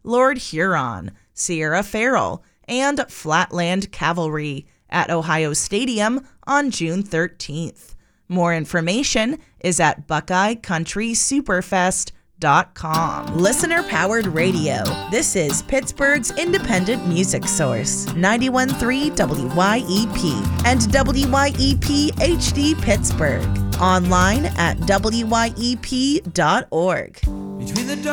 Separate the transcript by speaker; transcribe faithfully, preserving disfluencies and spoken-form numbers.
Speaker 1: Lord Huron, Sierra Farrell, and Flatland Cavalry at Ohio Stadium on June thirteenth. More information is at buckeye country superfest dot com. Listener-powered radio. This is Pittsburgh's independent music source, ninety-one point three W Y E P and W Y E P H D Pittsburgh. Online at W Y E P dot org.
Speaker 2: Between the